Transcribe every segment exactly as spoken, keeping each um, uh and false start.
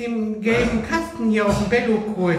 dem gelben Kasten hier auf dem Bello, Kurt?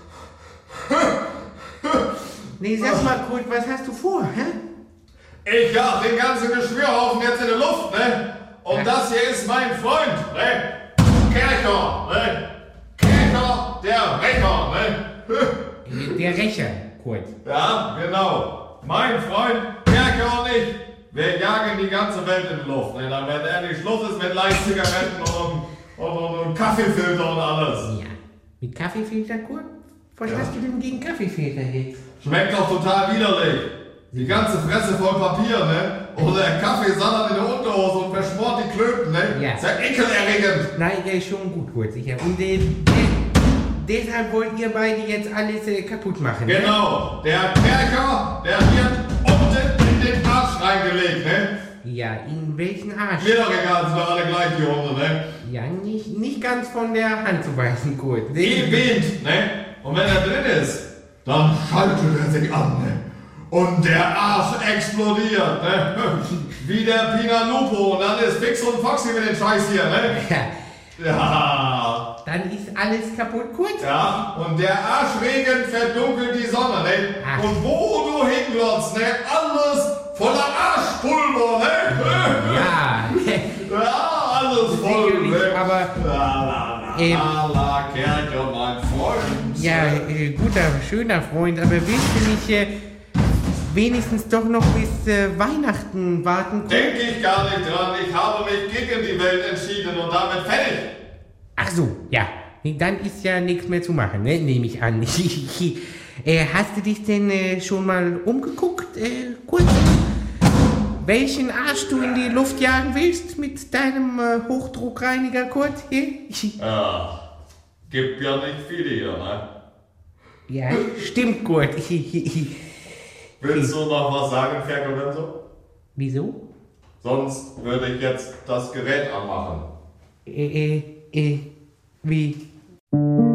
Nee, sag mal, Kurt, was hast du vor, hä? Ich jag den ganzen Geschwürhaufen jetzt in die Luft, ne? Und das hier ist mein Freund, ne? Kerker, ne? Kerker, der Rächer, ne? Der Rächer, Kurt. Ja, genau. Mein Freund, Kerker und ich, wir jagen die ganze Welt in die Luft, ne? Dann, wenn endlich Schluss ist mit Leichtzigaretten und, und, und, und Kaffeefilter und alles. Ja, mit Kaffeefilter, Kurt? Was ja. hast du denn gegen Kaffeefilter jetzt? Schmeckt doch total widerlich. Die ganze Fresse voll Papier, ne? Oder der Kaffee sattert in der Unterhose und verschmort die Klöten, ne? Ja. Ist ja ekelerregend. Nein, der ist schon gut, Kurt, sicher. Und äh, deshalb wollt ihr beide jetzt alles äh, kaputt machen, genau. Ne? Der Kerker, der wird unten in den Arsch reingelegt, ne? Ja, in welchen Arsch? Mir doch egal, sind doch alle gleich, die Hunde, ne? Ja, nicht, nicht ganz von der Hand zu weisen, Kurt. Gewinnt, ne? Und wenn er drin ist, dann schaltet er sich an, ne? Und der Arsch explodiert, ne? Wie der Pinalupo. Und dann ist Fix und Foxy mit dem Scheiß hier, ne? Ja. Ja. Dann ist alles kaputt, Kurt. Ja, und der Arschregen verdunkelt die Sonne, ne? Ach. Und wo du hinglotzt, ne? Alles voller Arschpulver, ne? Ja. Ja, alles voll, Sicherlich, ne? aber... La, la, la, Ähm, la, la, Kerker, mein Freund. Ja, äh, guter, schöner Freund, aber willst du nicht äh, wenigstens doch noch bis äh, Weihnachten warten? Denke ich gar nicht dran. Ich habe mich gegen die Welt entschieden und damit fertig. Ach so, ja. Dann ist ja nichts mehr zu machen, ne? Nehme ich an. äh, hast du dich denn äh, schon mal umgeguckt, äh, kurz? Welchen Arsch du in die Luft jagen willst mit deinem äh, Hochdruckreiniger, Kurt? Ja, gibt ja nicht viele hier, ne? Ja, stimmt, Kurt. Willst du noch was sagen, Ferkel? Wieso? Sonst würde ich jetzt das Gerät anmachen. Äh, äh, äh, wie?